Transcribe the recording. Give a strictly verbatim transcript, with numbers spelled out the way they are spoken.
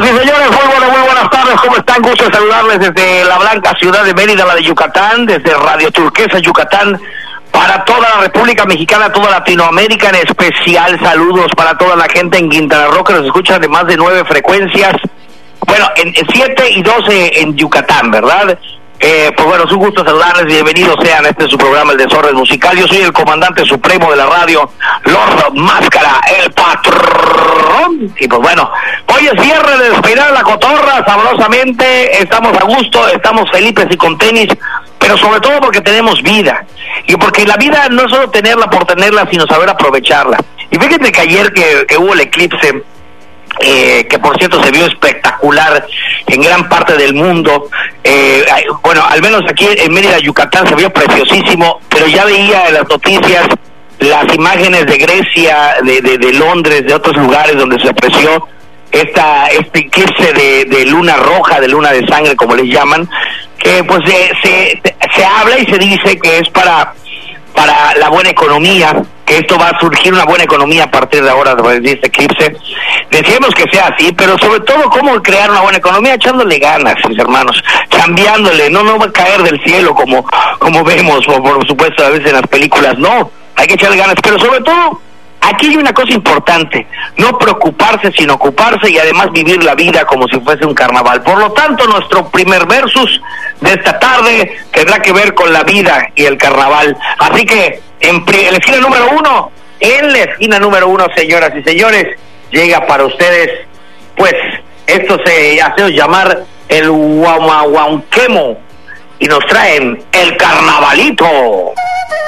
Señoras y señores, muy buenas, muy buenas tardes, ¿cómo están? Gusto de saludarles desde la blanca ciudad de Mérida, la de Yucatán, desde Radio Turquesa, Yucatán, para toda la República Mexicana, toda Latinoamérica, en especial saludos para toda la gente en Quintana Roo, que nos escuchan de más de nueve frecuencias, bueno, en, en siete y doce en Yucatán, ¿verdad? Eh, pues bueno, es un gusto saludarles, bienvenidos sean a este su programa, El Desorden Musical. Yo soy el comandante supremo de la radio, Lord Máscara, el patrón. Y pues bueno, hoy es viernes de despedir la cotorra sabrosamente, estamos a gusto, estamos felices y con tenis, pero sobre todo porque tenemos vida. Y porque la vida no es solo tenerla por tenerla, sino saber aprovecharla. Y fíjate que ayer que, que hubo el eclipse, Eh, que por cierto se vio espectacular en gran parte del mundo, eh, bueno, al menos aquí en Mérida, Yucatán, se vio preciosísimo, pero ya veía en las noticias las imágenes de Grecia, de, de, de Londres, de otros lugares donde se apreció esta este eclipse de, de luna roja, de luna de sangre, como les llaman, que pues eh, se, se habla y se dice que es para para la buena economía, que esto va a surgir una buena economía a partir de ahora de este eclipse. Deseemos que sea así, pero sobre todo cómo crear una buena economía, echándole ganas, mis hermanos, cambiándole, no no va a caer del cielo como como vemos, o por supuesto a veces en las películas, no, hay que echarle ganas, pero sobre todo aquí hay una cosa importante, no preocuparse sino ocuparse y además vivir la vida como si fuese un carnaval. Por lo tanto, nuestro primer versus de esta tarde tendrá que ver con la vida y el carnaval. Así que en, en la esquina número uno, en la esquina número uno, señoras y señores, llega para ustedes, pues, esto se hace llamar el Huamahuanquemo y nos traen el carnavalito.